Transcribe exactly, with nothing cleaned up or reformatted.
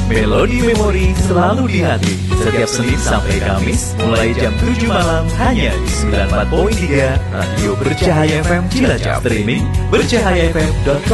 Melodi Memori selalu di hati. Setiap Senin sampai Kamis mulai jam tujuh malam hanya di sembilan puluh empat koma tiga Radio Bercahaya F M Cilacap. Streaming bercahaya f m dot com.